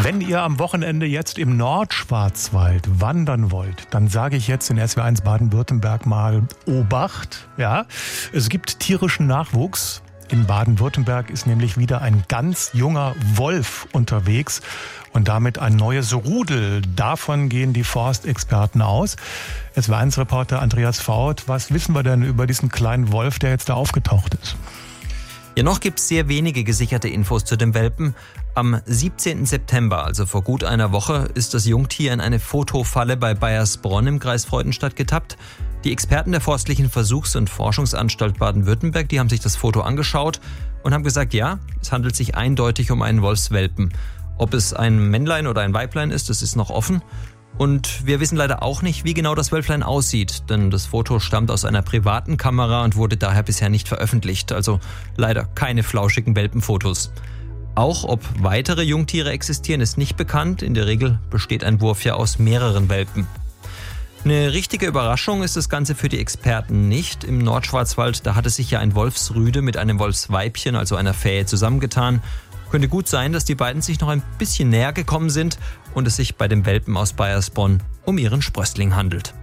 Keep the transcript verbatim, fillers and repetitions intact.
Wenn ihr am Wochenende jetzt im Nordschwarzwald wandern wollt, dann sage ich jetzt in S W R eins Baden-Württemberg mal Obacht. Ja, es gibt tierischen Nachwuchs. In Baden-Württemberg ist nämlich wieder ein ganz junger Wolf unterwegs und damit ein neues Rudel. Davon gehen die Forstexperten aus. S W R eins Reporter Andreas Faut, was wissen wir denn über diesen kleinen Wolf, der jetzt da aufgetaucht ist? Ja, noch gibt es sehr wenige gesicherte Infos zu dem Welpen. Am siebzehnten September, also vor gut einer Woche, ist das Jungtier in eine Fotofalle bei Baiersbronn im Kreis Freudenstadt getappt. Die Experten der Forstlichen Versuchs- und Forschungsanstalt Baden-Württemberg, die haben sich das Foto angeschaut und haben gesagt, ja, es handelt sich eindeutig um einen Wolfswelpen. Ob es ein Männlein oder ein Weiblein ist, das ist noch offen. Und wir wissen leider auch nicht, wie genau das Wölflein aussieht, denn das Foto stammt aus einer privaten Kamera und wurde daher bisher nicht veröffentlicht. Also leider keine flauschigen Welpenfotos. Auch ob weitere Jungtiere existieren, ist nicht bekannt. In der Regel besteht ein Wurf ja aus mehreren Welpen. Eine richtige Überraschung ist das Ganze für die Experten nicht. Im Nordschwarzwald, da hatte sich ja ein Wolfsrüde mit einem Wolfsweibchen, also einer Fähe, zusammengetan. Könnte gut sein, dass die beiden sich noch ein bisschen näher gekommen sind und es sich bei dem Welpen aus Baiersbronn um ihren Sprössling handelt.